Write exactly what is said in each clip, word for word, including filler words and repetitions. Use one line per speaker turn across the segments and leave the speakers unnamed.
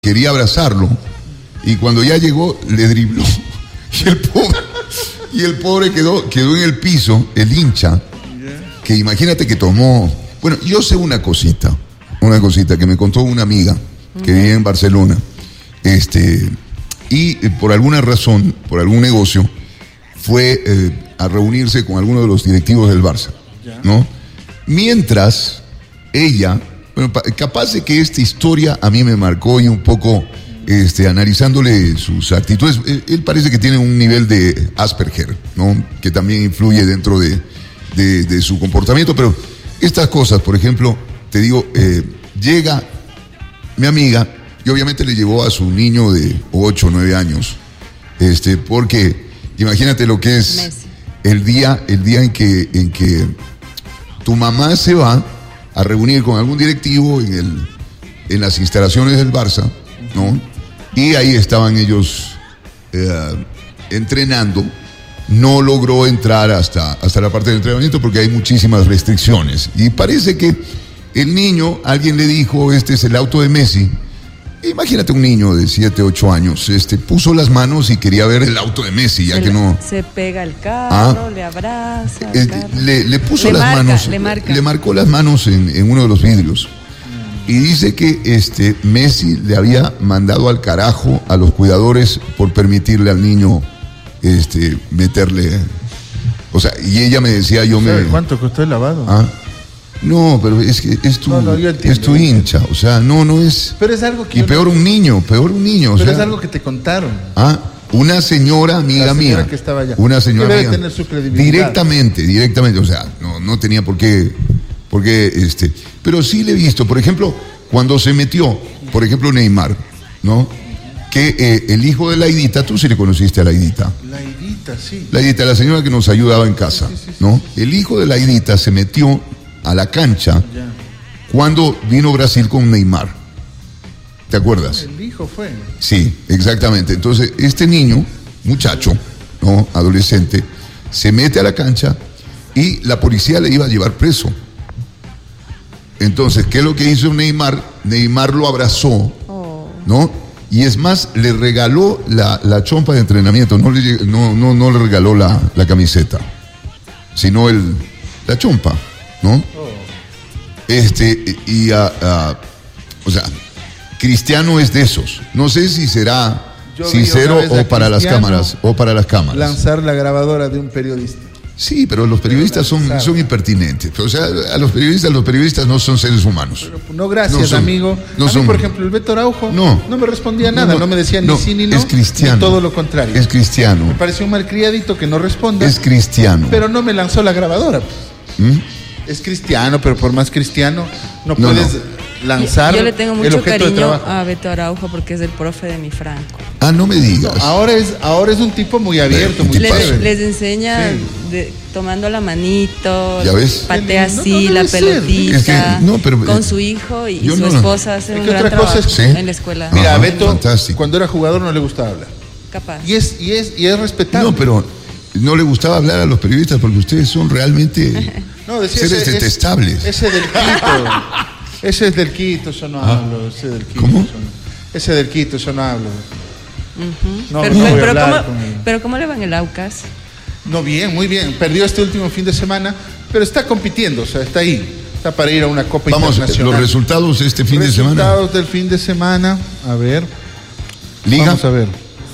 quería abrazarlo y cuando ya llegó le dribló y el pobre, y el pobre quedó, quedó en el piso, el hincha, que imagínate que tomó, bueno, yo sé una cosita, una cosita que me contó una amiga que vivía en Barcelona, este, y eh, por alguna razón, por algún negocio, fue eh, a reunirse con alguno de los directivos del Barça, ¿no? Mientras ella, bueno, capaz de que esta historia a mí me marcó y un poco, este, analizándole sus actitudes, él, él parece que tiene un nivel de Asperger, ¿no? Que también influye dentro de, de, de su comportamiento, pero estas cosas, por ejemplo, te digo, eh, llega mi amiga y obviamente le llevó a su niño de ocho o nueve años, este, porque imagínate lo que es Messi. el día, el día en que, en que tu mamá se va a reunir con algún directivo en, el, en las instalaciones del Barça, ¿no? Y ahí estaban ellos eh, entrenando. No logró entrar hasta, hasta la parte del entrenamiento porque hay muchísimas restricciones. Y parece que el niño, alguien le dijo, este es el auto de Messi. Imagínate un niño de siete, ocho años, este, puso las manos y quería ver el auto de Messi, ya
se
que
le,
no...
Se pega al carro, ah, le abraza.
Eh, le, le puso
le
las
marca,
manos,
le, marca.
le marcó las manos en, en uno de los vidrios. Y dice que este, Messi le había mandado al carajo a los cuidadores por permitirle al niño este, meterle... O sea, y ella me decía, yo me...
¿Cuánto costó el lavado?
¿Ah? No, pero es que es tu, no, no, entiendo, es tu hincha, o sea, no, no es...
Pero es algo que...
Y peor no... un niño, peor un niño, o
Pero
sea,
es algo que te contaron.
Ah, una señora amiga
La señora
mía.
que estaba allá.
Una señora
debe
amiga.
tener su credibilidad.
Directamente, directamente, o sea, no, no tenía por qué, por qué, este... Pero sí le he visto, por ejemplo, cuando se metió, por ejemplo, Neymar, ¿no? Que eh, el hijo de Laidita, tú sí le conociste a Laidita.
Laidita, sí.
Laidita, la señora que nos ayudaba en casa, sí, sí, sí, ¿no? Sí. El hijo de Laidita se metió a la cancha ya. Cuando vino Brasil con Neymar. ¿Te acuerdas?
El hijo fue.
Sí, exactamente. Entonces, este niño, muchacho, ¿no? Adolescente, se mete a la cancha y la policía le iba a llevar preso. Entonces, ¿qué es lo que hizo Neymar? Neymar lo abrazó, oh. ¿no? Y es más, le regaló la, la chompa de entrenamiento, no le, no, no, no le regaló la, la camiseta, sino el, la chompa, ¿no? Oh. Este, y a, a, o sea, Cristiano es de esos. No sé si será Yo sincero o para las cámaras, o para las cámaras.
Lanzar la grabadora de un periodista.
Sí, pero los periodistas son, son impertinentes. O sea, a los periodistas, los periodistas no son seres humanos.
Pero, no, gracias, no son, amigo.
No
a mí,
son,
por ejemplo, el Beto Araujo
no,
no me respondía nada, no, no, no me decía
no,
ni sí ni no.
Es cristiano.
Ni todo lo contrario.
Es cristiano.
Me pareció un malcriadito que no responda.
Es cristiano.
Pero no me lanzó la grabadora. ¿Mm? Es cristiano, pero por más cristiano, no, no puedes no. lanzar.
Yo le tengo mucho cariño a Beto Araujo porque es el profe de mi Franco.
Ah, no me digas.
No, ahora es ahora es un tipo muy abierto, muy
les, les enseña sí. de, tomando la manito,
¿ya ves?
patea así no, no la pelotita es que, no, pero, con su hijo y, y su esposa hace un gran trabajo es, ¿sí? en la escuela.
Mira, a Beto, fantástico. Cuando era jugador no le gustaba hablar.
Capaz.
Y es y es y es respetable.
No, pero no le gustaba hablar a los periodistas porque ustedes son realmente
no, decía,
seres
ese,
detestables.
Ese del Quito. Ese es del Quito, yo no ah. hablo. Ese del Quito.
¿Cómo?
No, ese del Quito, yo no hablo.
Uh-huh. No, pero, no pero, pero, ¿cómo, pero ¿cómo le va en el Aucas?
No, bien, muy bien. Perdió este último fin de semana, pero está compitiendo, o sea, está ahí. Está para ir a una Copa
Vamos,
Internacional.
Los resultados de este fin
resultados
de semana.
Resultados del fin de semana. A ver.
Liga.
Vamos a ver.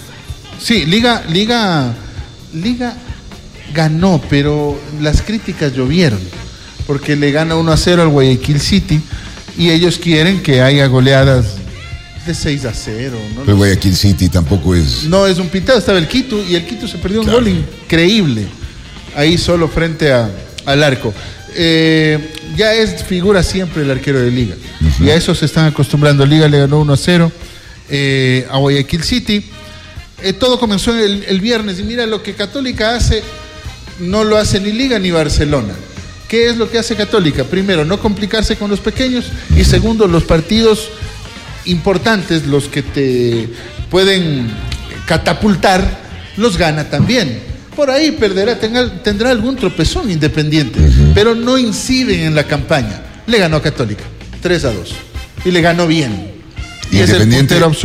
Sí, Liga, Liga, Liga ganó, pero las críticas llovieron. Porque le gana uno a cero al Guayaquil City y ellos quieren que haya goleadas de seis a cero. ¿No?
Pero Guayaquil City tampoco es...
No, es un pintado, estaba el Quito y el Quito se perdió un claro. gol increíble. Ahí solo frente a, al arco. Eh, ya es figura siempre el arquero de Liga. Uh-huh. Y a eso se están acostumbrando. Liga le ganó uno a cero eh, a Guayaquil City. Eh, todo comenzó el, el viernes y mira lo que Católica hace, no lo hace ni Liga ni Barcelona. ¿Qué es lo que hace Católica? Primero, no complicarse con los pequeños y segundo, los partidos importantes, los que te pueden catapultar, los gana también. Por ahí perderá, tenga, tendrá algún tropezón Independiente, uh-huh. pero no inciden en la campaña. Le ganó a Católica, tres a dos. Y le ganó bien.
Y Independiente